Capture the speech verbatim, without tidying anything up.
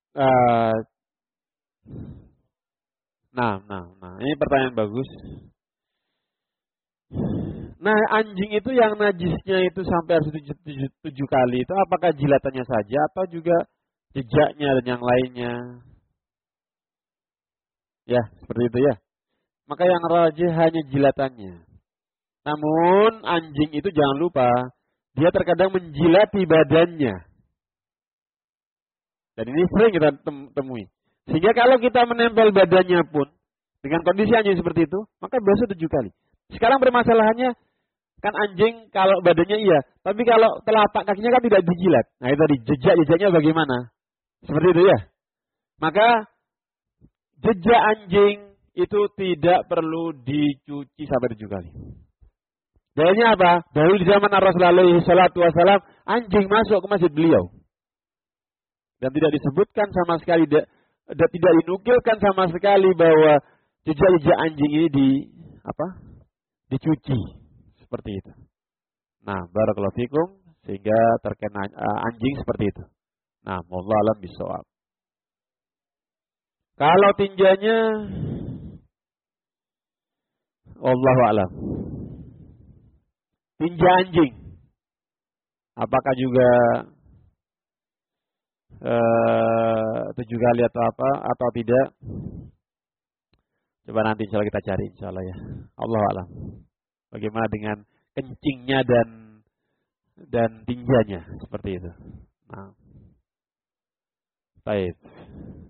Uh, nah, nah, nah, ini pertanyaan bagus. Nah, anjing itu yang najisnya itu sampai harus tujuh, tujuh, tujuh kali itu apakah jilatannya saja atau juga jejaknya dan yang lainnya? Ya, seperti itu ya. Maka yang rajih hanya jilatannya. Namun anjing itu jangan lupa, dia terkadang menjilati badannya. Dan ini sering kita temui. Sehingga kalau kita menempel badannya pun, dengan kondisi anjing seperti itu, maka biasa tujuh kali. Sekarang permasalahannya, kan anjing kalau badannya iya, tapi kalau telapak kakinya kan tidak dijilat. Nah itu tadi, jejak-jejaknya bagaimana? Seperti itu ya. Maka jejak anjing itu tidak perlu dicuci sampai tujuh kali. Dalilnya apa? Dahulu di zaman Rasulullah alaihi salatu wasalam, anjing masuk ke masjid beliau. Dan tidak disebutkan sama sekali, tidak dinukilkan sama sekali bahwa jejak-jejak anjing ini di apa? Dicuci. Seperti itu. Nah, barakallahu fikum, sehingga terkena uh, anjing seperti itu. Nah, wallahu alam bisawab. Kalau tinjanya, wallahu alam. Tinja anjing, apakah juga uh, tujuh kali atau apa atau tidak? Coba nanti insya Allah kita cari insya Allah ya. Allahu alam. Bagaimana dengan kencingnya dan dan tinjanya seperti itu. Nah, baik.